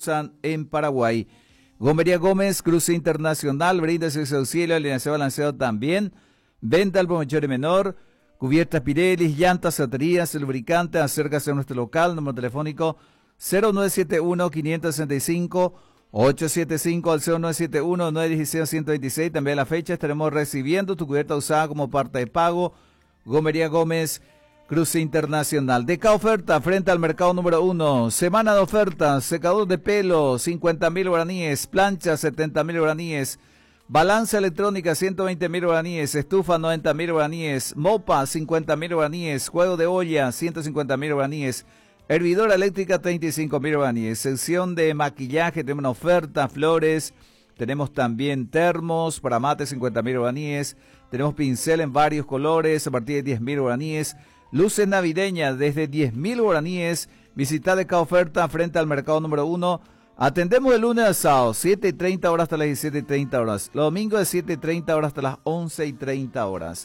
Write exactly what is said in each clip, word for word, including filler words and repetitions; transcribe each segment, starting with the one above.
Ulsan en Paraguay. Gomería Gómez, cruce internacional, brinda servicio de auxilio, alineación balanceado también. Venta al por mayor y menor, cubiertas Pirelli, llantas, baterías, lubricante. Acércase a nuestro local, número telefónico cero nueve siete uno, cinco seis cinco, ocho siete cinco al cero nueve siete uno, nueve uno seis, uno dos seis. También a la fecha estaremos recibiendo tu cubierta usada como parte de pago. Gomería Gómez, cruce internacional. De cada oferta frente al mercado número uno. Semana de ofertas. Secador de pelo, cincuenta mil guaraníes. Plancha, setenta mil guaraníes. Balanza electrónica, ciento veinte mil guaraníes. Estufa, noventa mil guaraníes. Mopa, cincuenta mil guaraníes. Juego de olla, ciento cincuenta mil guaraníes. Hervidora eléctrica, treinta y cinco mil guaraníes. Sección de maquillaje, tenemos una oferta. Flores. Tenemos también termos para mate, cincuenta mil guaraníes. Tenemos pincel en varios colores a partir de diez mil guaraníes. Luces navideñas desde diez mil guaraníes. Visita de cada oferta frente al mercado número uno. Atendemos de lunes a sábado, siete y treinta horas hasta las diecisiete y treinta horas. Los domingos de siete y treinta horas hasta las once y treinta horas.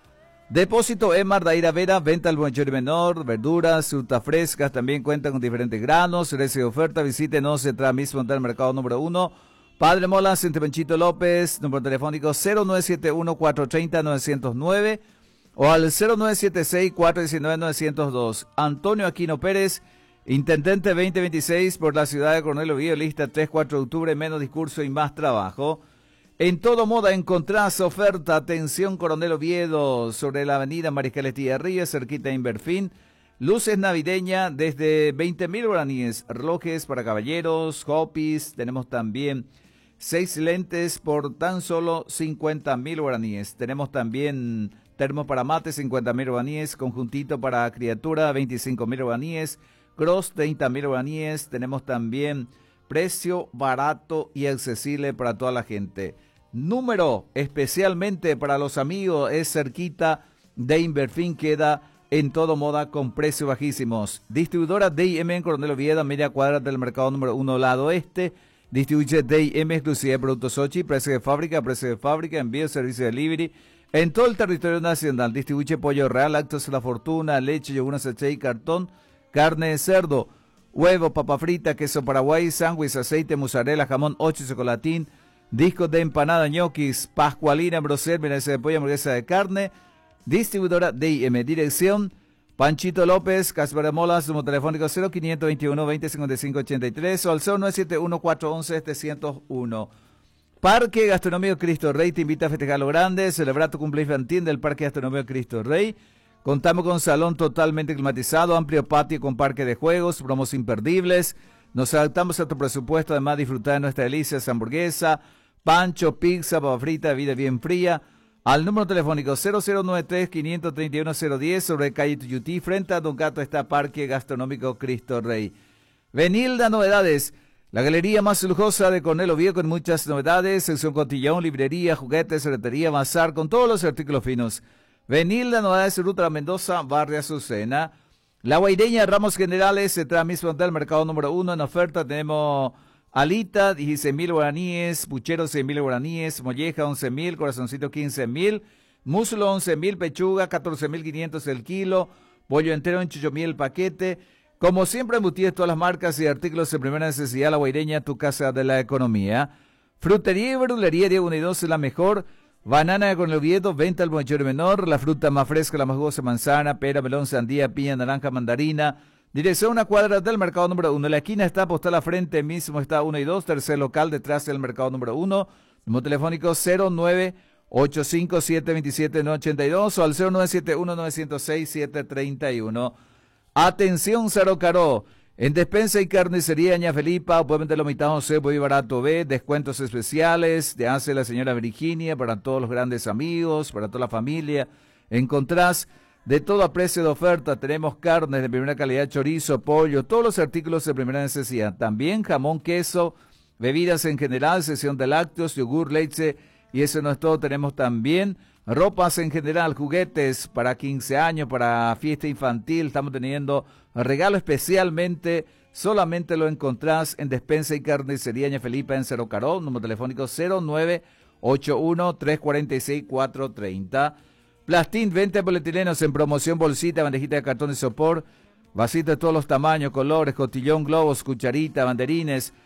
Depósito Emar Daira Vera, venta al mayor y menor, verduras, frutas frescas, también cuentan con diferentes granos. Precio de oferta, visítenos detrás mismo del mercado número uno. Padre Molas, entre Panchito López, número telefónico cero nueve siete uno, cuatro tres cero, nueve cero nueve. O al cero nueve siete seis, cuatro uno nueve, nueve cero dos. Antonio Aquino Pérez, Intendente veinte veintiséis por la ciudad de Coronel Oviedo, lista tres cuatro de octubre, menos discurso y más trabajo. En todo moda encontrás oferta, atención Coronel Oviedo, sobre la avenida Mariscal Estigarribia, cerquita de Inverfín. Luces navideñas desde veinte mil guaraníes, relojes para caballeros, hopis, tenemos también seis lentes por tan solo cincuenta mil guaraníes. Tenemos también termo para mate, cincuenta mil guaraníes. Conjuntito para criatura, veinticinco mil guaraníes. Cross, treinta mil guaraníes. Tenemos también precio barato y accesible para toda la gente. Número especialmente para los amigos es cerquita de Inverfín, queda en todo moda con precios bajísimos. Distribuidora D I M en Coronel Oviedo, media cuadra del mercado número uno, lado este. Distribuye D I M exclusiva de productos Sochi, precio de fábrica, precio de fábrica, envío, servicio de delivery en todo el territorio nacional. Distribuye pollo real, lácteos La Fortuna, leche, yogur sachet y cartón, carne de cerdo, huevo, papa frita, queso paraguay, sándwich, aceite, mozzarella, jamón, ocho, chocolatín, discos de empanada, ñoquis, pascualina, brocel, milanesa de pollo, hamburguesa de carne. Distribuidora D I M, dirección Panchito López, Casper Molas, número telefónico cero quinientos veintiuno, veinte cincuenta y cinco ochenta y tres o al cero nueve siete uno, cuatro once, setecientos uno. Parque Gastronómico Cristo Rey te invita a festejar lo grande, celebrar tu cumpleaños infantil del Parque Gastronómico Cristo Rey. Contamos con salón totalmente climatizado, amplio patio con parque de juegos, promos imperdibles. Nos adaptamos a tu presupuesto, además disfrutar de nuestra deliciosa hamburguesa, pancho, pizza, papa frita, bebida bien fría. Al número telefónico cero cero nueve tres, quinientos treinta y uno, cero diez sobre calle Tuyutí, frente a Don Gato está Parque Gastronómico Cristo Rey. Venilda Novedades, la galería más lujosa de Coronel Oviedo con muchas novedades, sección cotillón, librería, juguetes, ferretería, bazar con todos los artículos finos. Venilda Novedades, Ruta Mendoza, Barrio Azucena. La Guaireña, Ramos Generales, detrás mismo del mercado número uno. En oferta tenemos alita, dieciséis mil guaraníes, puchero, seis mil guaraníes, molleja, once mil, corazoncito, quince mil, muslo, once mil, pechuga, catorce mil quinientos el kilo, pollo entero en ocho mil el paquete. Como siempre, embutidos todas las marcas y artículos de primera necesidad. La Guaireña, tu casa de la economía. Frutería y verdulería de uno y dos es la mejor. Banana con el Oviedo, venta al mayor y menor. La fruta más fresca, la más jugosa, manzana, pera, melón, sandía, piña, naranja, mandarina. Dirección una cuadra del mercado número uno. En la esquina está postal a frente mismo está uno y dos. Tercer local detrás del mercado número uno. Número telefónico cero nueve ocho cinco siete dos siete nueve ocho dos o al cero nueve siete uno, nueve cero seis, siete tres uno. Atención Caro Caro. En despensa y carnicería Doña Felipa, pueden vender lo mitad José, muy barato B, descuentos especiales, te hace la señora Virginia para todos los grandes amigos, para toda la familia. Encontrás de todo a precio de oferta, tenemos carnes de primera calidad, chorizo, pollo, todos los artículos de primera necesidad. También jamón, queso, bebidas en general, sección de lácteos, yogur, leche, y eso no es todo, tenemos también ropas en general, juguetes para quince años, para fiesta infantil, estamos teniendo regalo especialmente, solamente lo encontrás en Despensa y Carnicería Doña Felipa en Cerro Caró, número telefónico cero nueve ocho uno, tres cuatro seis, cuatro tres cero. Plastín, venta de polietilenos en promoción, bolsita, bandejita de cartón de sopor, vasitos de todos los tamaños, colores, cotillón, globos, cucharita, banderines,